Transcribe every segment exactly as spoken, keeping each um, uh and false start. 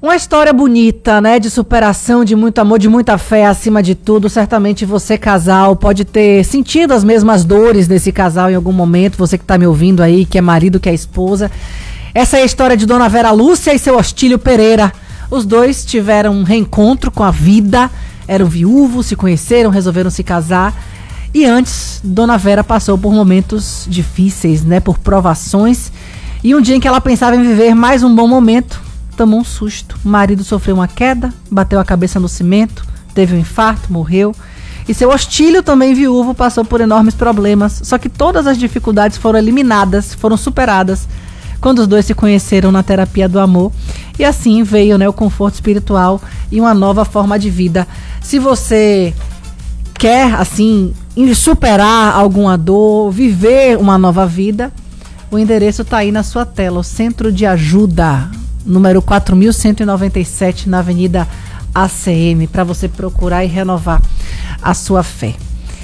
Uma história bonita, né? De superação, de muito amor, de muita fé acima de tudo. Certamente você, casal, pode ter sentido as mesmas dores desse casal em algum momento. Você que está me ouvindo aí, que é marido, que é esposa. Essa é a história de Dona Vera Lúcia e seu Ostílio Pereira. Os dois tiveram um reencontro com a vida. Eram viúvos, se conheceram, resolveram se casar. E antes, Dona Vera passou por momentos difíceis, né? Por provações. E um dia em que ela pensava em viver mais um bom momento, tomou um susto. O marido sofreu uma queda, bateu a cabeça no cimento, teve um infarto, morreu. E seu Ostílio, também viúvo, passou por enormes problemas. Só que todas as dificuldades foram eliminadas, foram superadas quando os dois se conheceram na terapia do amor. E assim veio, né, o conforto espiritual e uma nova forma de vida. Se você quer, assim, superar alguma dor, viver uma nova vida, o endereço está aí na sua tela, o Centro de Ajuda, número quatro mil cento e noventa e sete, na Avenida A C M, para você procurar e renovar a sua fé.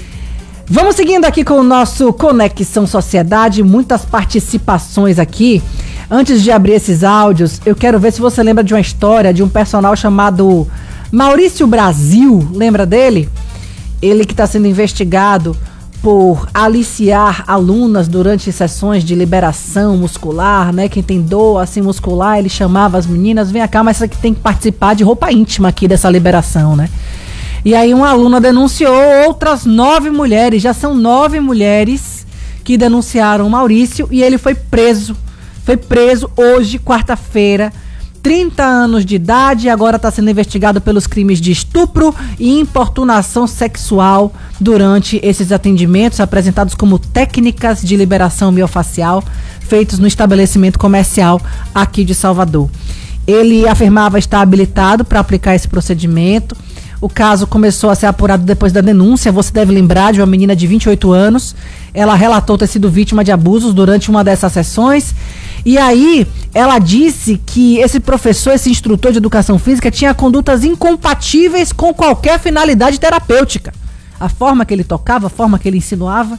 Vamos seguindo aqui com o nosso Conexão Sociedade, muitas participações aqui. Antes de abrir esses áudios, eu quero ver se você lembra de uma história de um personal chamado Maurício Brasil, lembra dele? Ele que está sendo investigado por aliciar alunas durante sessões de liberação muscular, né? Quem tem dor assim muscular, ele chamava as meninas, vem cá, mas essa aqui tem que participar de roupa íntima aqui dessa liberação, né? E aí uma aluna denunciou, outras nove mulheres, já são nove mulheres que denunciaram o Maurício e ele foi preso. Foi preso hoje, quarta-feira, trinta anos de idade, agora está sendo investigado pelos crimes de estupro e importunação sexual durante esses atendimentos apresentados como técnicas de liberação miofacial feitos no estabelecimento comercial aqui de Salvador. Ele afirmava estar habilitado para aplicar esse procedimento. O caso começou a ser apurado depois da denúncia. Você deve lembrar de uma menina de vinte e oito anos. Ela relatou ter sido vítima de abusos durante uma dessas sessões. E aí, ela disse que esse professor, esse instrutor de educação física, tinha condutas incompatíveis com qualquer finalidade terapêutica. A forma que ele tocava, a forma que ele insinuava.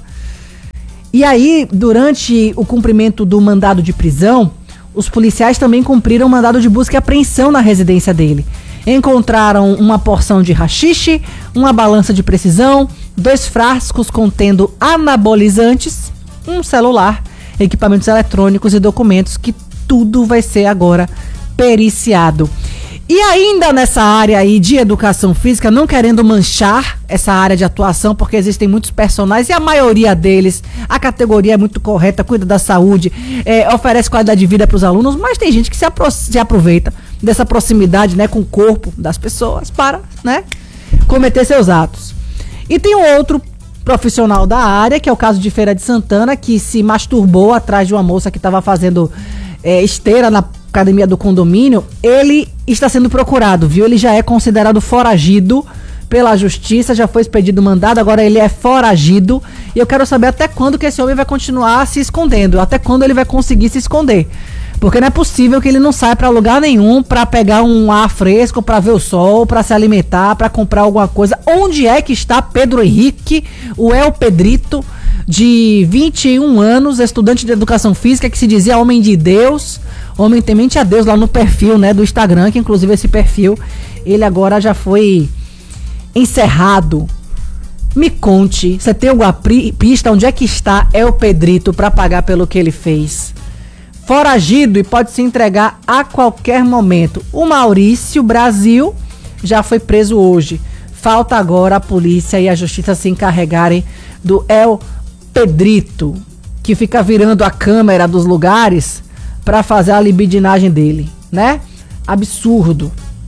E aí, durante o cumprimento do mandado de prisão, os policiais também cumpriram o mandado de busca e apreensão na residência dele. Encontraram uma porção de haxixe, uma balança de precisão, dois frascos contendo anabolizantes, um celular, equipamentos eletrônicos e documentos, que tudo vai ser agora periciado. E ainda nessa área aí de educação física, não querendo manchar essa área de atuação, porque existem muitos personagens e a maioria deles, a categoria é muito correta, cuida da saúde, é, oferece qualidade de vida para os alunos, mas tem gente que se, apro- se aproveita dessa proximidade, né, com o corpo das pessoas para, né, cometer seus atos. E tem um outro profissional da área, que é o caso de Feira de Santana, que se masturbou atrás de uma moça que estava fazendo é, esteira na academia do condomínio. Ele está sendo procurado, viu? Ele já é considerado foragido pela justiça, já foi expedido mandado, agora ele é foragido. E eu quero saber até quando que esse homem vai continuar se escondendo, até quando ele vai conseguir se esconder. Porque não é possível que ele não saia para lugar nenhum para pegar um ar fresco, para ver o sol, para se alimentar, para comprar alguma coisa. Onde é que está Pedro Henrique, o El Pedrito, de vinte e um anos, estudante de educação física, que se dizia homem de Deus, homem temente a Deus, lá no perfil, né, do Instagram, que inclusive esse perfil, ele agora já foi encerrado. Me conte, você tem alguma pista onde é que está El Pedrito para pagar pelo que ele fez? Foragido e pode se entregar a qualquer momento. O Maurício Brasil já foi preso hoje. Falta agora a polícia e a justiça se encarregarem do El Pedrito, que fica virando a câmera dos lugares para fazer a libidinagem dele, né? Absurdo.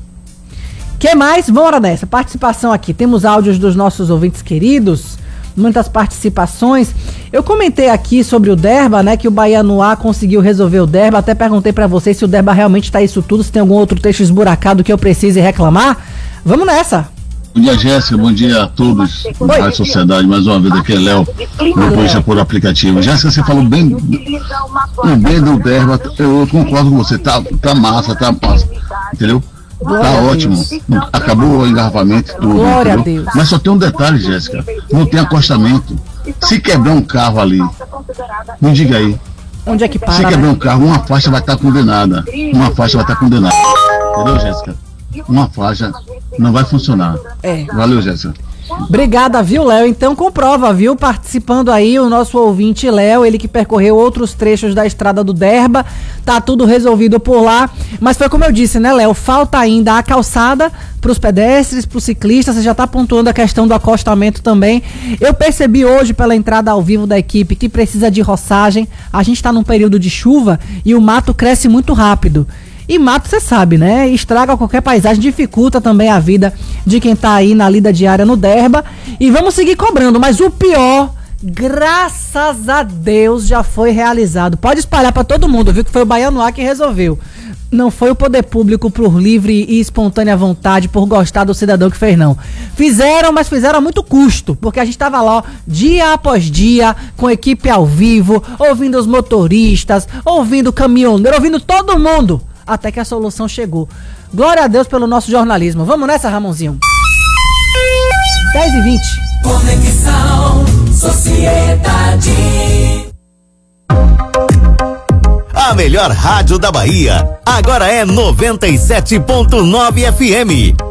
Que mais? Bora nessa. Participação aqui. Temos áudios dos nossos ouvintes queridos. Muitas participações. Eu comentei aqui sobre o Derba, né, que o Baianuá conseguiu resolver o Derba. Até perguntei pra vocês se o Derba realmente tá isso tudo, se tem algum outro texto esburacado que eu precise reclamar. Vamos nessa. Bom dia, Jéssica, bom dia a todos da Rádio Sociedade, mais uma vez aqui é Léo, motorista por aplicativo. Jéssica, você falou bem, bem do Derba, eu concordo com você, tá, tá massa, tá massa, entendeu? Glória tá ótimo. Acabou o engarrafamento tudo. Glória a Deus. Mas só tem um detalhe, Jéssica. Não tem acostamento. Se quebrar um carro ali, me diga aí. Onde é que para? Se quebrar né? um carro, uma faixa vai estar condenada. Uma faixa vai estar condenada. Entendeu, Jéssica? Uma faixa não vai funcionar. É. Valeu, Jéssica. Obrigada, viu, Léo? Então comprova, viu? Participando aí o nosso ouvinte Léo, ele que percorreu outros trechos da estrada do Derba, tá tudo resolvido por lá, mas foi como eu disse, né, Léo? Falta ainda a calçada pros pedestres, pros ciclistas, você já tá pontuando a questão do acostamento também. Eu percebi hoje pela entrada ao vivo da equipe que precisa de roçagem, a gente tá num período de chuva e o mato cresce muito rápido. E mato, você sabe, né? Estraga qualquer paisagem, dificulta também a vida de quem tá aí na lida diária no Derba. E vamos seguir cobrando, mas o pior, graças a Deus, já foi realizado. Pode espalhar pra todo mundo, viu? Que foi o Baianoá que resolveu. Não foi o poder público por livre e espontânea vontade, por gostar do cidadão que fez, não. Fizeram, mas fizeram a muito custo, porque a gente tava lá, ó, dia após dia, com equipe ao vivo, ouvindo os motoristas, ouvindo o caminhoneiro, ouvindo todo mundo. Até que a solução chegou. Glória a Deus pelo nosso jornalismo. Vamos nessa, Ramonzinho. dez e vinte. Conexão Sociedade. A melhor rádio da Bahia agora é noventa e sete ponto nove F M.